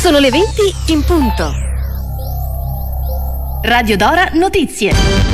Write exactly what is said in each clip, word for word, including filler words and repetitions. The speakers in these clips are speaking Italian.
Sono le venti in punto. Radio Dora Notizie.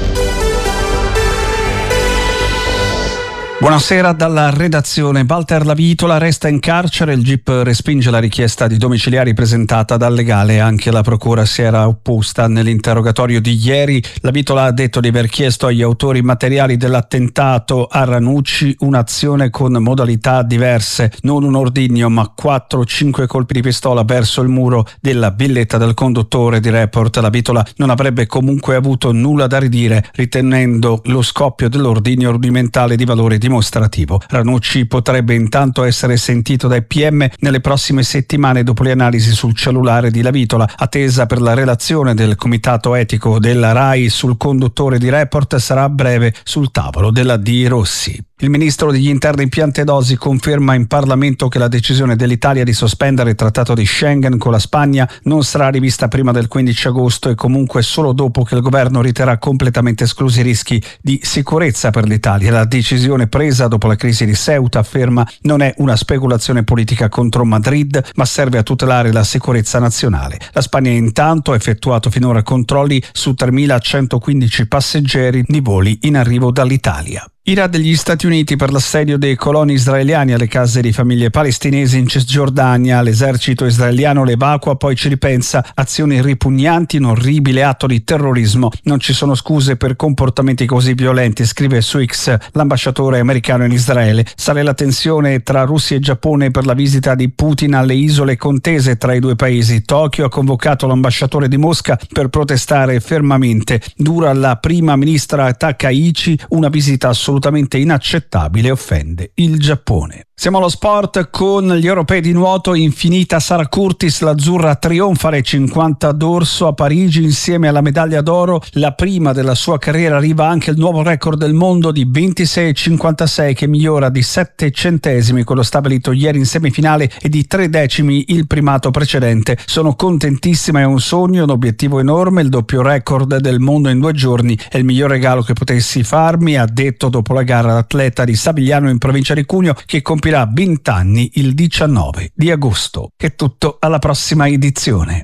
Buonasera dalla redazione. Walter La Vitola resta in carcere, il G I P respinge la richiesta di domiciliari presentata dal legale, anche la procura si era opposta. Nell'interrogatorio di ieri La Vitola ha detto di aver chiesto agli autori materiali dell'attentato a Ranucci un'azione con modalità diverse, non un ordigno ma quattro o cinque colpi di pistola verso il muro della villetta del conduttore. Di Report, La Vitola non avrebbe comunque avuto nulla da ridire, ritenendo lo scoppio dell'ordigno rudimentale di valore di dimostrativo. Ranucci potrebbe intanto essere sentito dai P M nelle prossime settimane dopo le analisi sul cellulare di La Vitola. Attesa per la relazione del comitato etico della RAI sul conduttore. Di Report sarà a breve sul tavolo della D. Rossi. Il ministro degli interni Piantedosi conferma in Parlamento che la decisione dell'Italia di sospendere il trattato di Schengen con la Spagna non sarà rivista prima del quindici agosto e comunque solo dopo che il governo riterrà completamente esclusi i rischi di sicurezza per l'Italia. La decisione presa dopo la crisi di Ceuta, afferma, non è una speculazione politica contro Madrid, ma serve a tutelare la sicurezza nazionale. La Spagna intanto ha effettuato finora controlli su tremilacentoquindici passeggeri di voli in arrivo dall'Italia. Ira degli Stati Uniti per l'assedio dei coloni israeliani alle case di famiglie palestinesi in Cisgiordania. L'esercito israeliano le evacua, poi ci ripensa. Azioni ripugnanti, un orribile atto di terrorismo. Non ci sono scuse per comportamenti così violenti, scrive su X l'ambasciatore americano in Israele. Sale la tensione tra Russia e Giappone per la visita di Putin alle isole contese tra i due paesi. Tokyo ha convocato l'ambasciatore di Mosca per protestare fermamente. Dura la prima ministra Takaichi, una visita assolutamente inaccettabile, offende il Giappone. Siamo allo sport con gli europei di nuoto. Infinita Sara Curtis, l'azzurra trionfa alle cinquanta d'orso a Parigi insieme alla medaglia d'oro, la prima della sua carriera. Arriva anche il nuovo record del mondo di ventisei virgola cinquantasei che migliora di sette centesimi quello stabilito ieri in semifinale e di tre decimi il primato precedente. Sono contentissima, è un sogno, un obiettivo enorme, il doppio record del mondo in due giorni è il miglior regalo che potessi farmi, ha detto dopo la gara l'atleta di Savigliano in provincia di Cuneo, che compirà venti anni il diciannove di agosto. È tutto, alla prossima edizione.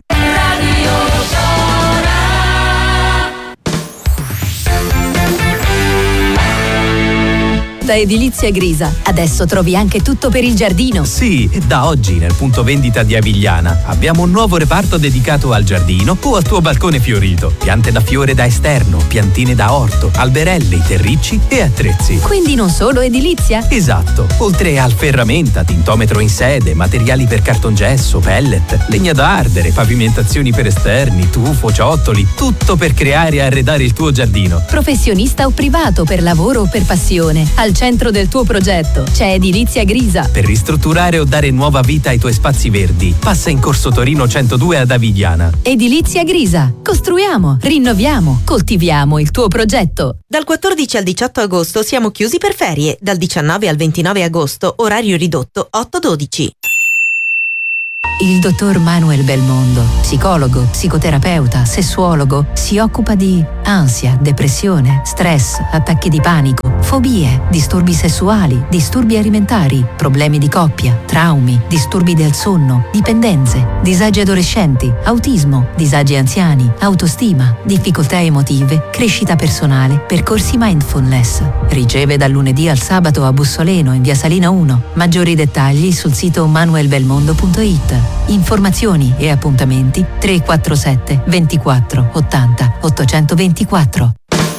Da Edilizia Grisa. Adesso trovi anche tutto per il giardino. Sì, da oggi nel punto vendita di Avigliana abbiamo un nuovo reparto dedicato al giardino o al tuo balcone fiorito. Piante da fiore da esterno, piantine da orto, alberelli, terricci e attrezzi. Quindi non solo edilizia? Esatto. Oltre al ferramenta, tintometro in sede, materiali per cartongesso, pellet, legna da ardere, pavimentazioni per esterni, tufo, ciottoli, tutto per creare e arredare il tuo giardino. Professionista o privato, per lavoro o per passione. Al centro del tuo progetto c'è Edilizia Grisa. Per ristrutturare o dare nuova vita ai tuoi spazi verdi, passa in Corso Torino centodue ad Avigliana. Edilizia Grisa. Costruiamo, rinnoviamo, coltiviamo il tuo progetto. Dal quattordici al diciotto agosto siamo chiusi per ferie. Dal diciannove al ventinove agosto, orario ridotto otto dodici. Il dottor Manuel Belmondo, psicologo, psicoterapeuta, sessuologo, si occupa di ansia, depressione, stress, attacchi di panico, fobie, disturbi sessuali, disturbi alimentari, problemi di coppia, traumi, disturbi del sonno, dipendenze, disagi adolescenti, autismo, disagi anziani, autostima, difficoltà emotive, crescita personale, percorsi mindfulness. Riceve dal lunedì al sabato a Bussoleno in via Salina uno. Maggiori dettagli sul sito manuel belmondo punto it. Informazioni e appuntamenti tre quattro sette ventiquattro ottanta ottocentoventiquattro.